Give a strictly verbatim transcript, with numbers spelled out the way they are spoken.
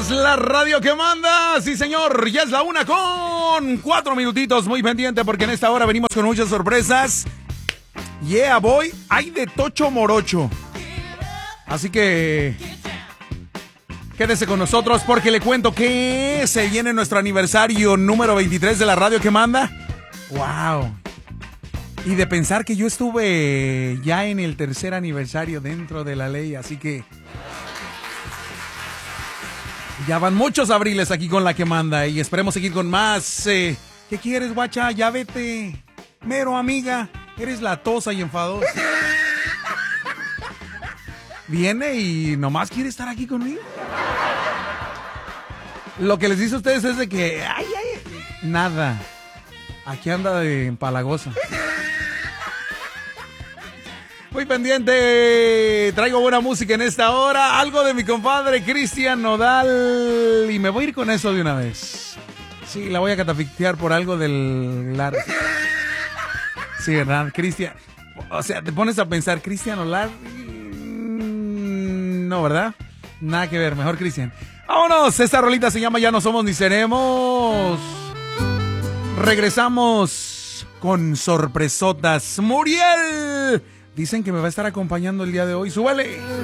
es la radio que manda. Sí, señor, ya es la una con cuatro minutitos. Muy pendiente porque en esta hora venimos con muchas sorpresas. Yeah, boy, hay de tocho morocho. Así que quédese con nosotros porque le cuento que se viene nuestro aniversario número veintitrés de la radio que manda. Wow. Y de pensar que yo estuve ya en el tercer aniversario dentro de la ley, así que ya van muchos abriles aquí con la que manda y esperemos seguir con más. Eh, ¿Qué quieres, guacha? Ya vete. Mero, amiga, eres latosa y enfadosa. Viene y nomás quiere estar aquí conmigo. Lo que les dice a ustedes es de que, ay, ay, nada. Aquí anda de empalagosa. Muy pendiente, traigo buena música en esta hora, algo de mi compadre Cristian Nodal y me voy a ir con eso de una vez. Sí, la voy a catafixear por algo del... Sí, ¿verdad? Cristian, o sea, te pones a pensar, Cristian Nodal, no, ¿verdad? Nada que ver, mejor Cristian. Vámonos, esta rolita se llama Ya no somos ni seremos. Regresamos con sorpresotas. Muriel. Dicen que me va a estar acompañando el día de hoy. ¡Súbale!